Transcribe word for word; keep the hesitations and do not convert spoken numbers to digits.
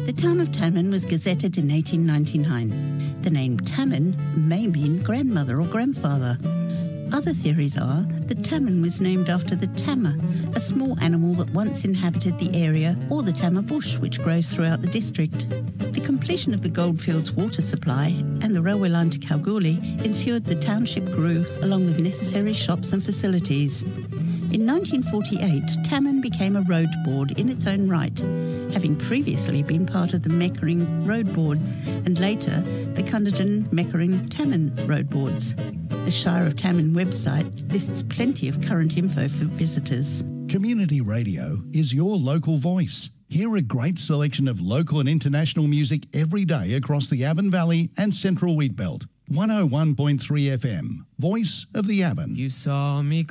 The town of Tammin was gazetted in eighteen ninety-nine. The name Tammin may mean grandmother or grandfather. Other theories are that Tammin was named after the tama, a small animal that once inhabited the area, or the tama bush, which grows throughout the district. The completion of the Goldfields water supply and the railway line to Kalgoorlie ensured the township grew, along with necessary shops and facilities. In nineteen forty-eight, Tammin became a road board in its own right, having previously been part of the Meckering Road Board and later the Cunderdin Meckering Tammin Road Boards. The Shire of Tammin website lists plenty of current info for visitors. Community radio is your local voice. Hear a great selection of local and international music every day across the Avon Valley and Central Wheatbelt. one oh one point three F M, Voice of the Avon. You saw me